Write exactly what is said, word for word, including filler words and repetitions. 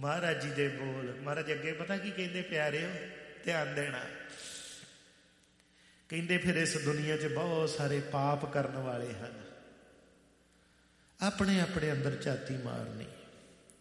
ਮਹਾਰਾਜ ਜੀ ਦੇ ਬੋਲ। ਮਹਾਰਾਜ ਅੱਗੇ ਪਤਾ ਕੀ ਕਹਿੰਦੇ? ਪਿਆਰਿਓ ਧਿਆਨ ਦੇਣਾ। ਕਹਿੰਦੇ ਫਿਰ ਇਸ ਦੁਨੀਆ 'ਚ ਬਹੁਤ ਸਾਰੇ ਪਾਪ ਕਰਨ ਵਾਲੇ ਹਨ। ਆਪਣੇ ਆਪਣੇ ਅੰਦਰ ਝਾਤੀ ਮਾਰਨੀ।